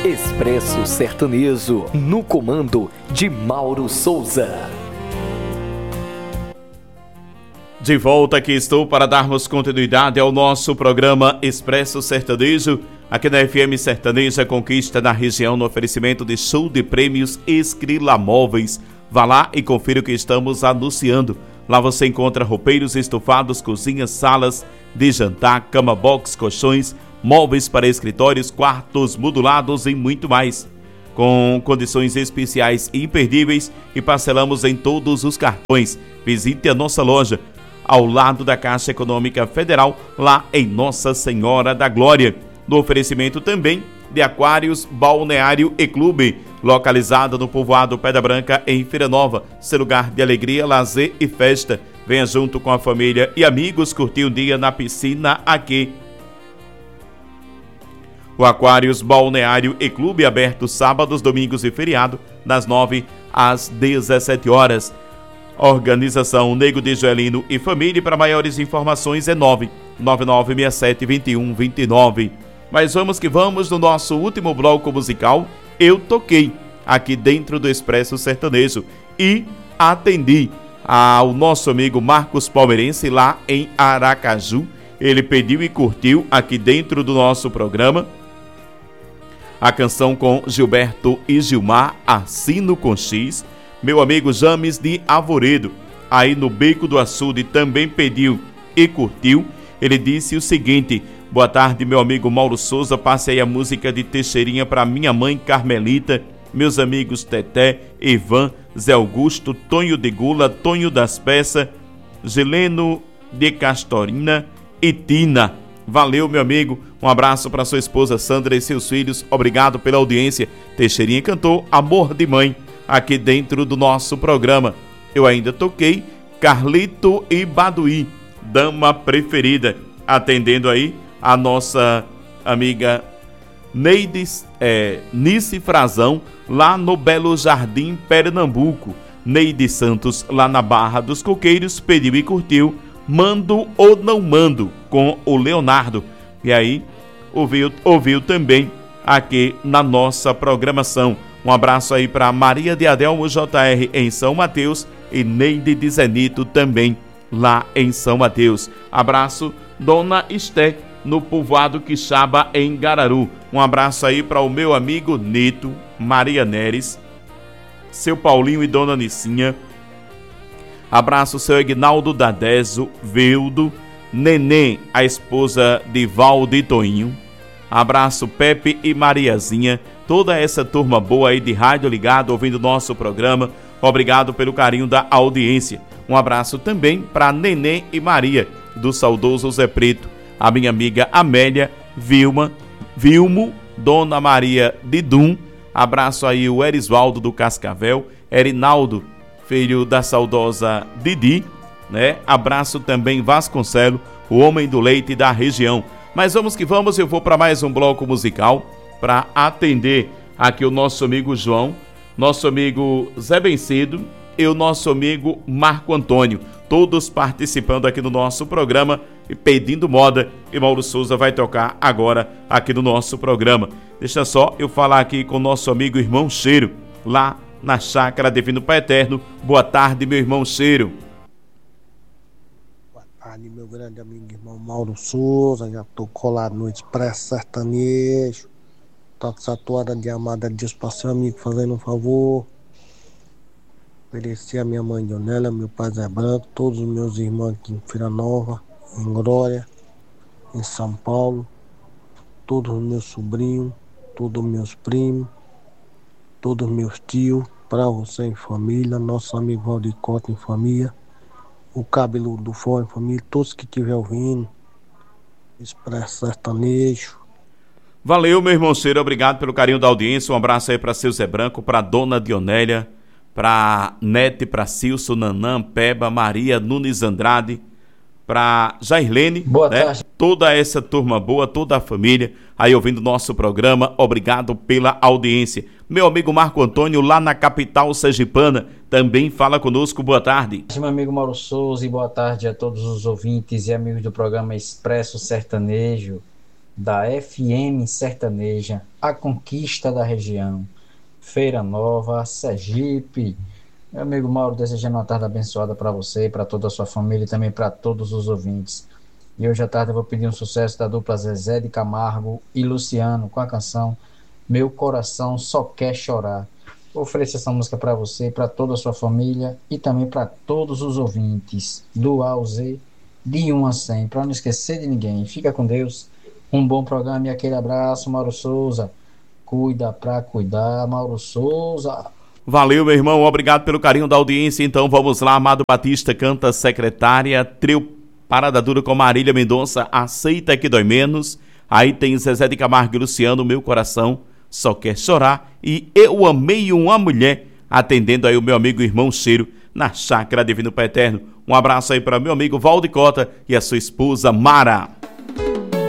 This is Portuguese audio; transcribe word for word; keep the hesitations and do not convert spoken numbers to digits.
Expresso Sertanejo, no comando de Mauro Souza. De volta aqui estou para darmos continuidade ao nosso programa Expresso Sertanejo, aqui na F M Sertaneja Conquista, na região, no oferecimento de show de prêmios Escrila Móveis. Vá lá e confira o que estamos anunciando. Lá você encontra roupeiros, estofados, cozinhas, salas de jantar, cama box, colchões, móveis para escritórios, quartos modulados e muito mais. Com condições especiais e imperdíveis e parcelamos em todos os cartões. Visite a nossa loja ao lado da Caixa Econômica Federal, lá em Nossa Senhora da Glória. No oferecimento também de Aquários Balneário e Clube, localizado no povoado Pedra Branca, em Feira Nova, seu lugar de alegria, lazer e festa. Venha junto com a família e amigos curtir um dia na piscina aqui. O Aquários Balneário e Clube, aberto sábados, domingos e feriado, das nove às dezessete horas. Organização Nego de Joelino e Família. Para maiores informações é nove nove nove seis sete dois um dois nove. Mas vamos que vamos no nosso último bloco musical. Eu toquei aqui dentro do Expresso Sertanejo e atendi ao nosso amigo Marcos Palmeirense lá em Aracaju. Ele pediu e curtiu aqui dentro do nosso programa a canção com Gilberto e Gilmar, Assino com X. Meu amigo James de Arvoredo, aí no Beco do Açude, também pediu e curtiu. Ele disse o seguinte: boa tarde, meu amigo Mauro Souza, passe aí a música de Teixeirinha para minha mãe Carmelita, meus amigos Teté, Ivan, Zé Augusto, Tonho de Gula, Tonho das Peças, Geleno de Castorina e Tina. Valeu, meu amigo. Um abraço para sua esposa Sandra e seus filhos. Obrigado pela audiência. Teixeirinha cantou Amor de Mãe aqui dentro do nosso programa. Eu ainda toquei Carlito e Baduí, Dama Preferida, atendendo aí a nossa amiga Neide, é, Nice Frazão, lá no Belo Jardim, Pernambuco. Neide Santos, lá na Barra dos Coqueiros, pediu e curtiu Mando ou Não Mando, com o Leonardo. E aí, ouviu, ouviu também aqui na nossa programação. Um abraço aí para Maria de Adelmo J R em São Mateus e Neide de Zenito também lá em São Mateus. Abraço, Dona Esté, no povoado Quixaba, em Gararu. Um abraço aí para o meu amigo Nito, Maria Neres, seu Paulinho e Dona Nicinha. Abraço seu Ignaldo Dadeso, Veldo, Neném, a esposa de Valde Toinho. Abraço Pepe e Mariazinha, toda essa turma boa aí de rádio ligado, ouvindo nosso programa. Obrigado pelo carinho da audiência. Um abraço também para Neném e Maria, do saudoso Zé Preto. A minha amiga Amélia, Vilma, Vilmo, Dona Maria Didum. Abraço aí o Erisvaldo do Cascavel, Erinaldo, filho da saudosa Didi, né? Abraço também Vasconcelo, o homem do leite da região. Mas vamos que vamos, eu vou para mais um bloco musical para atender aqui o nosso amigo João, nosso amigo Zé Bencedo e o nosso amigo Marco Antônio, todos participando aqui no nosso programa e pedindo moda, e Mauro Souza vai tocar agora aqui no nosso programa. Deixa só eu falar aqui com o nosso amigo Irmão Cheiro, lá na Chácara Divino Pai Eterno. Boa tarde, meu irmão Cheiro. Boa tarde, meu grande amigo irmão Mauro Souza. Já tô colado no Expresso Sertanejo. Toca essa toada de amada Deus para seu amigo, fazendo um favor. Oferecer a minha mãe Dionélia, meu pai Zé Branco, todos os meus irmãos aqui em Feira Nova, em Glória, em São Paulo, todos os meus sobrinhos, todos os meus primos, todos os meus tios, para você em família, nosso amigo Valdir Cota em família, o Cabeludo do Fó em família, todos que estiver ouvindo, Expresso Sertanejo. Valeu, meu irmão Cheiro, obrigado pelo carinho da audiência. Um abraço aí para seu Zé Branco, para Dona Dionélia, para Nete, para Cilso, Nanã, Peba, Maria, Nunes Andrade, para Jairlene, boa né? tarde. Toda essa turma boa, toda a família aí ouvindo nosso programa. Obrigado pela audiência. Meu amigo Marco Antônio, lá na capital sergipana, também fala conosco. Boa tarde. Meu amigo Mauro Souza, e boa tarde a todos os ouvintes e amigos do programa Expresso Sertanejo. da F M Sertaneja, a conquista da região, Feira Nova, Sergipe. Meu amigo Mauro, desejando uma tarde abençoada para você, para toda a sua família e também para todos os ouvintes. E hoje à tarde eu vou pedir um sucesso da dupla Zezé de Camargo e Luciano com a canção Meu Coração Só Quer Chorar. Vou oferecer essa música para você, para toda a sua família e também para todos os ouvintes, do A ao Z, de um a cem, para não esquecer de ninguém. Fica com Deus, um bom programa e aquele abraço, Mauro Souza. Cuida pra cuidar, Mauro Souza. Valeu, meu irmão, obrigado pelo carinho da audiência. Então vamos lá, Amado Batista canta Secretária, trio Parada Dura com Marília Mendonça, Aceita Que Dói Menos. Aí tem Zezé de Camargo e Luciano, Meu Coração Só Quer Chorar, e Eu Amei Uma Mulher, atendendo aí o meu amigo irmão Cheiro, na Chácara Divino Pai Eterno. Um abraço aí para meu amigo Valde Cota e a sua esposa Mara.